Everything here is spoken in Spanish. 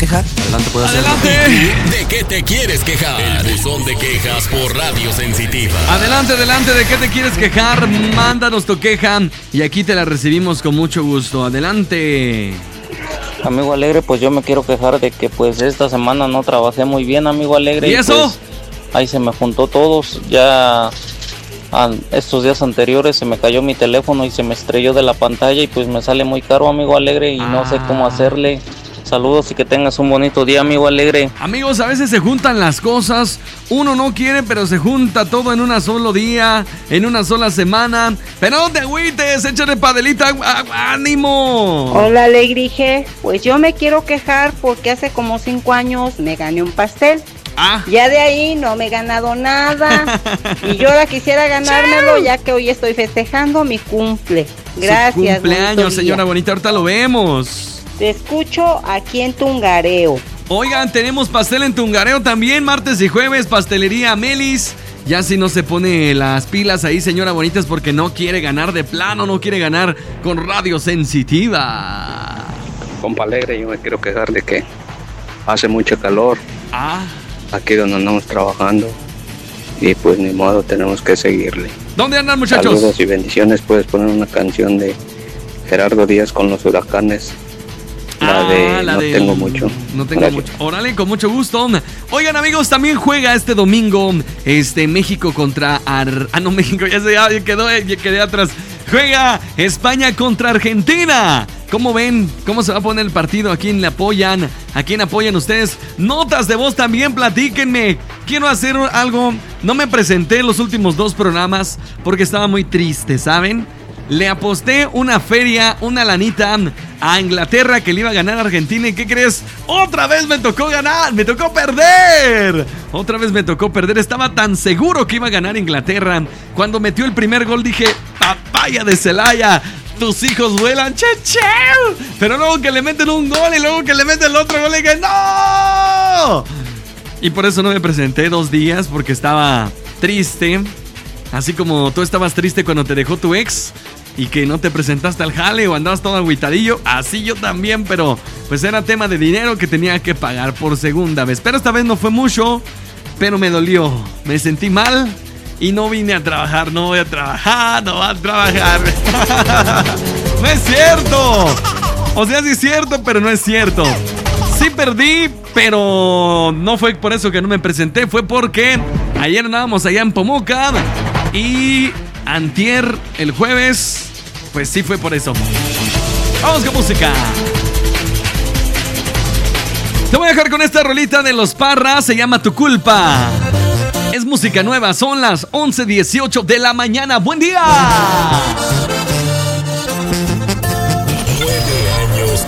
quejar. Adelante, puede hacerlo. ¡Adelante! ¿De qué te quieres quejar? El buzón de quejas por Radio Sensitiva. Adelante, ¿de qué te quieres quejar? Mándanos tu queja y aquí te la recibimos con mucho gusto. Adelante. Amigo Alegre, pues yo me quiero quejar de que pues esta semana no trabajé muy bien, amigo Alegre. ¿Y eso? Pues, ahí se me juntó todos, ya estos días anteriores se me cayó mi teléfono y se me estrelló de la pantalla y pues me sale muy caro, amigo Alegre, y no sé cómo hacerle. Saludos y que tengas un bonito día, amigo Alegre. Amigos, a veces se juntan las cosas. Uno no quiere, pero se junta todo en un solo día, en una sola semana. Pero no te agüites, échale padelita, ánimo. Hola, Alegrije. Pues yo me quiero quejar porque hace como 5 años me gané un pastel. Ya de ahí no me he ganado nada. Y yo ahora quisiera ganármelo ya que hoy estoy festejando mi cumple. Gracias. Su cumpleaños, señora bonita, ahorita lo vemos. Te escucho aquí en Tungareo. Oigan, tenemos pastel en Tungareo también, martes y jueves, pastelería Melis. Ya si no se pone las pilas ahí, señora bonita, es porque no quiere ganar de plano, no quiere ganar con Radio Sensitiva. Compa Alegre, yo me quiero quejar de que hace mucho calor. Aquí donde andamos trabajando. Y pues ni modo, tenemos que seguirle. ¿Dónde andan, muchachos? Saludos y bendiciones. Puedes poner una canción de Gerardo Díaz con los Huracanes. Tengo mucho. No tengo Gracias. mucho. Órale, con mucho gusto. Oigan, amigos, también juega este domingo México contra no, México ya quedé atrás. Juega España contra Argentina. ¿Cómo ven? ¿Cómo se va a poner el partido? ¿A quién le apoyan? ¿A quién apoyan ustedes? Notas de voz también, platíquenme. Quiero hacer algo. No me presenté en los últimos 2 programas porque estaba muy triste, ¿saben? Le aposté una feria, una lanita a Inglaterra que le iba a ganar a Argentina. ¿Y qué crees? ¡Otra vez me tocó ganar! ¡Me tocó perder! Otra vez me tocó perder. Estaba tan seguro que iba a ganar Inglaterra. Cuando metió el primer gol dije, papaya de Celaya, tus hijos vuelan, che. Pero luego que le meten un gol y luego que le meten el otro gol, le dije, ¡no! Y por eso no me presenté 2 días porque estaba triste. Así como tú estabas triste cuando te dejó tu ex y que no te presentaste al jale o andabas todo agüitadillo, así yo también, pero pues era tema de dinero que tenía que pagar por segunda vez. Pero esta vez no fue mucho, pero me dolió, me sentí mal y no vine a trabajar, no voy a trabajar. No es cierto. O sea, sí es cierto, pero no es cierto. Sí perdí, pero no fue por eso que no me presenté, fue porque ayer andábamos allá en Pomoca y antier, el jueves, pues sí fue por eso. Vamos con música. Te voy a dejar con esta rolita de Los Parras, se llama Tu Culpa. Es música nueva, son las 11:18 de la mañana. ¡Buen día!